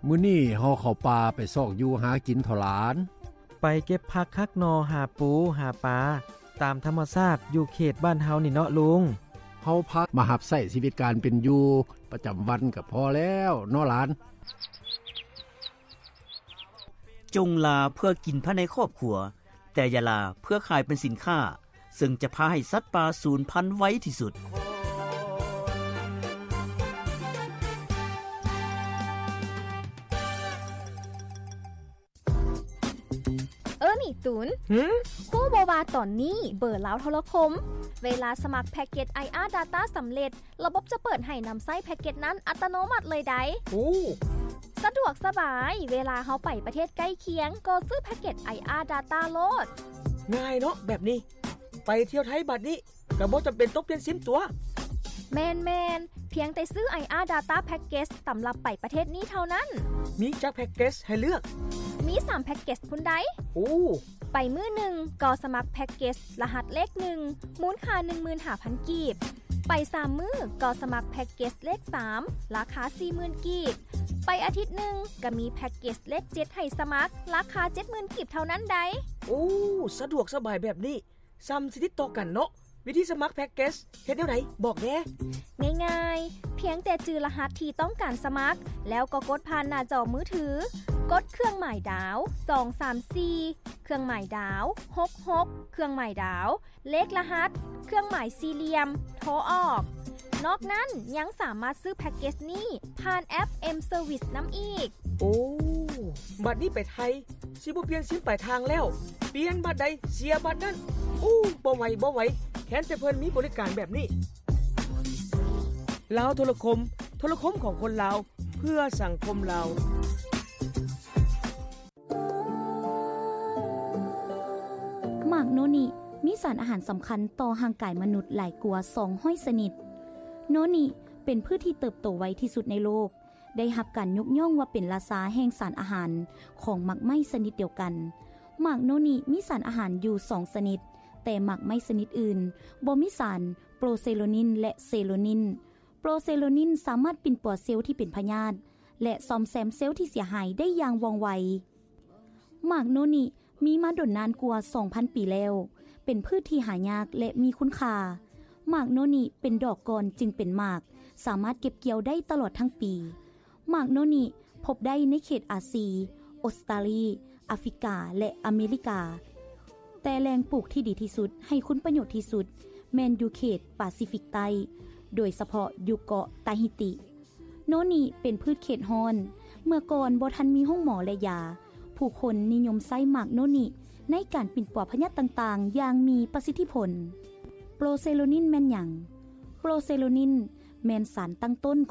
มื้อนี้เฮาเข้าป่าไปซอกอยู่หากินเท่าหลานไปเก็บผักคักนอหาปูหาปลาตามธรรมชาติอยู่เขตบ้านเฮานี่เนาะลุงเฮาพักมาหับใช้ชีวิตการเป็นอยู่ประจำวันก็พอแล้วเนาะหลานจงลาเพื่อกินภายในครอบครัวแต่อย่าลาเพื่อขายเป็นสินค้าซึ่งจะพาให้สัตว์ป่าสูญพันธุ์ไว้ที่สุดนี่ตูนฮู้บ่ว่าตอนนี้เบอร์ลาวโทรคมเวลาสมัครแพ็กเกจ IR Data สำเร็จระบบจะเปิดให้นำใช้แพ็กเกจนั้นอัตโนมัติเลยได้สะดวกสบายเวลาเฮาไปประเทศใกล้เคียงก็ซื้อแพ็กเกจ IR Data โลดง่ายเนาะแบบนี้ไปเที่ยวไทยบัดนี้ก็บ่จำเป็นต้องเปลี่ยนซิมตัวแม่นเพียงแต่ซื้อ IR Data Package สำหรับไปประเทศนี้เท่านั้นมีจักแพ็กเกจให้เลือกมี3แพ็กเกจพุ่นใดไปมื้อหนึ่งก็สมัครแพ็กเกจรหัสเลข1มูลค่า 15,000 กีบไป3มื้อก็สมัครแพ็กเกจเลข3ราคา 40,000 กีบไปอาทิตย์นึงก็มีแพ็กเกจเลข7ให้สมัครราคา 70,000 กีบเท่านั้นได้สะดวกสบายแบบนี้ซ้ำสิติดต่อกันเนาะวิธีสมัครแพ็กเกจเฮ็ดแนวไหนบอกแน่ง่ายๆเพียงแต่จื่อรหัสที่ต้องการสมัครแล้วก็กดผ่านหน้าจอมือถือกดเครื่องหมายดาว234เครื่องหมายดาว66เครื่องหมายดาวเลขรหัสเครื่องหมายสี่เหลี่ยมโทรออกนอกนั้นยังสามารถซื้อแพ็กเกจนี้ผ่านแอป M Service นำอีกบัดนี้ไปไทยสิบ่เปลี่ยนซิมปลายทางแล้วเปลี่ยนบัดใดเสียบัดนั้นบ่ไหวแค่แต่เพิ่นมีบริการแบบนี้ลาวโทรคมของคนลาวเพื่อสังคมลาวหมากโนนิมีสารอาหารสำคัญต่อร่างกายมนุษย์หลายกว่า200ชนิดโนนิเป็นพืชที่เติบโตไวที่สุดในโลกได้รับการยกย่องว่าเป็นราชาแห่งสารอาหารของหมากไม้ชนิดเดียวกันหมากโนนิมีสารอาหารอยู่2ชนิดแต่หมากไม้ชนิดอื่นบ่มีสารโปรเซโลนินและเซโลนินโปรเซโลนินสามารถปิ่นป่อเซลล์ที่เป็นพยาธิและซ่อมแซมเซลล์ที่เสียหายได้อย่างว่องไวหมากโนนิมีมาดนนานกว่า 2,000 ปีแล้วเป็นพืชที่หายากและมีคุณค่าหมากโนนิเป็นดอกก่อนจึงเป็นหมากสามารถเก็บเกี่ยวได้ตลอดทั้งปีหมากโนนิพบได้ในเขตอาซีออสเตรเลียแอฟริกาและอเมริกาแต่แหล่งปลูกที่ดีที่สุดให้คุณประโยชน์ที่สุดแม่นอยู่เขตแปซิฟิกใต้โดยเฉพาะอยู่เกาะตาฮิติโนนิเป็นพืชเขตร้อนเมื่อก่อนบ่ทันมีห้องหมอและยาผู้คนนิยมใช้หมากโนนิในการปิ่นป่อพยาธิต่างๆอย่างมีประสิทธิผลโปรเซโลนินแม่นหยังโปรเซโลนินแม่นสารตั้งต้น